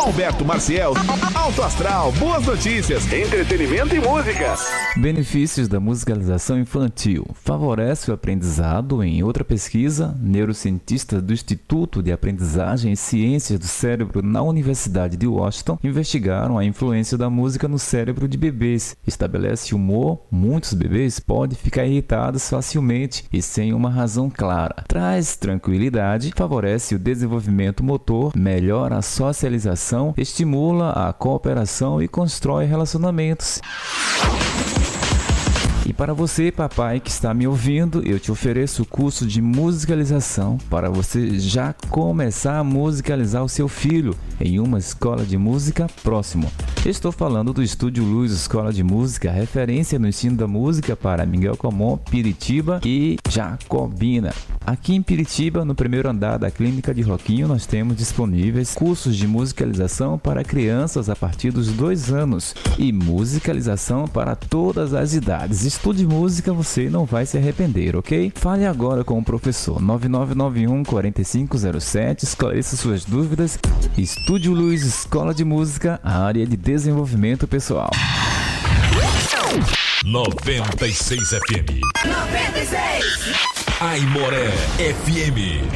Alberto Maciel, Alto Astral, boas notícias, entretenimento e música. Benefícios da musicalização infantil. Favorece o aprendizado. Em outra pesquisa, neurocientistas do Instituto de Aprendizagem e Ciências do Cérebro na Universidade de Washington investigaram a influência da música no cérebro de bebês. Estabelece humor. Muitos bebês podem ficar irritados facilmente e sem uma razão clara. Traz tranquilidade, favorece o desenvolvimento motor, melhora a socialização, estimula a cooperação e constrói relacionamentos. E para você, papai, que está me ouvindo, eu te ofereço o curso de musicalização para você já começar a musicalizar o seu filho em uma escola de música próximo. Estou falando do Estúdio Luz Escola de Música, referência no ensino da música para Miguel Comum, Piritiba e Jacobina. Aqui em Piritiba, no primeiro andar da Clínica de Roquinho, nós temos disponíveis cursos de musicalização para crianças a partir dos 2 anos e musicalização para todas as idades. Estude música, você não vai se arrepender, ok? Fale agora com o professor 9991-4507, esclareça suas dúvidas. Estúdio Luz Escola de Música, a área de desenvolvimento pessoal. 96 FM. 96! Aimoré FM.